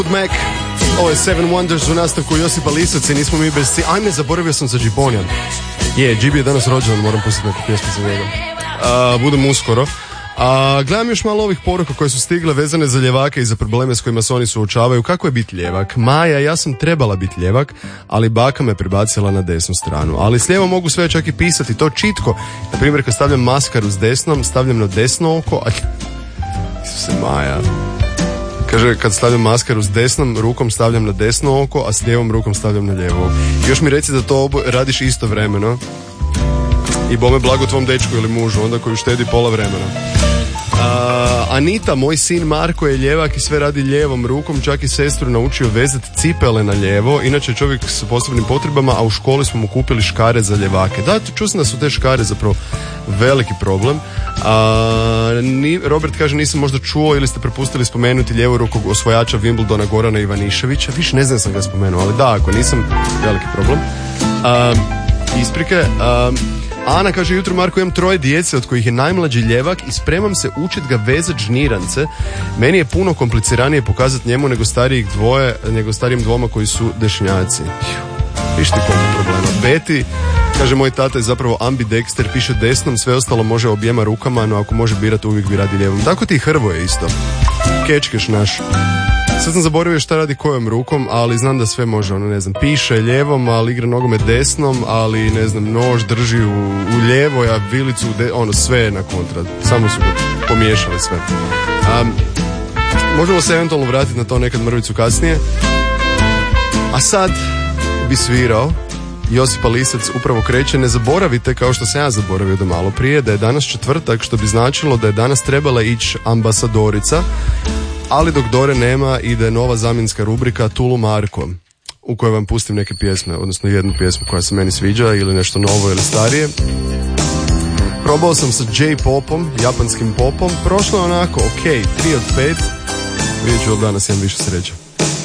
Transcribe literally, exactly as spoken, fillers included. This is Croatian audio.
Mac. Ovo je Seven Wonders u nastavku Josipa Lisac i nismo mi bez si... Ajme, zaboravio sam za Džibonjan. Je, Džibi je danas rođendan, moram pustiti neku pjesmu za njega. Uh, budem uskoro. A gledam još malo ovih poruka koje su stigle vezane za ljevake i za probleme s kojima se oni suočavaju. Kako je biti ljevak? Maja, ja sam trebala biti ljevak, ali baka me prebacila na desnu stranu. Ali s lijevom mogu sve čak i pisati, to čitko. Na primjer, kad stavljam maskaru s desnom, stavljam na desno oko. Aj, Isuse, Maja. Kaže, kad stavljam maskaru s desnom rukom stavljam na desno oko, a s lijevom rukom stavljam na lijevo oko. Još mi reci da to obo radiš istovremeno. I bome blago tvom dečku ili mužu, onda koji štedi pola vremena. Uh, Anita, moj sin Marko je ljevak i sve radi lijevom rukom, čak i sestru naučio vezati cipele na lijevo, inače čovjek s posebnim potrebama, a u školi smo mu kupili škare za ljevake. Da, čuo sam da su te škare zapravo veliki problem. Uh, ni, Robert kaže, nisam možda čuo ili ste propustili spomenuti ljevorukog osvojača Wimbledona Gorana Ivaniševića, više ne znam sam ga spomenuo, ali da, ako nisam, veliki problem. Uh, isprike. Uh, Ana kaže, jutro Marko, imam troje djece od kojih je najmlađi ljevak i spremam se učit ga vezat žnirance. Meni je puno kompliciranije pokazati njemu nego starijih dvoje, nego starijim dvoma koji su dešnjaci. Viš ti koliko problema. Beti kaže, moj tata je zapravo ambidexter, piše desnom, sve ostalo može objema rukama, no ako može birati uvijek bi radi lijevom. Tako ti i Hrvoje isto. Kečkeš naš. Sad sam zaboravio šta radi kojom rukom, ali znam da sve može, ono, ne znam, piše lijevom, ali igra nogomet desnom, ali, ne znam, nož drži u, u lijevoj, a vilicu, de, ono, sve je na kontra. Samo su ga pomiješali sve. Um, možemo se eventualno vratiti na to nekad mrvicu kasnije. A sad bi svirao Josipa Lisac upravo kreće. Ne zaboravite, kao što sam ja zaboravio do malo prije, da je danas četvrtak, što bi značilo da je danas trebala ići ambasadorica, ali dok Dore nema, ide nova zamjenska rubrika Tulu Marko, u kojoj vam pustim neke pjesme, odnosno jednu pjesmu koja se meni sviđa ili nešto novo ili starije. Probao sam sa J-popom, japanskim popom, prošlo je onako, ok, tri od pet, vidjet ću od danas imam više sreće.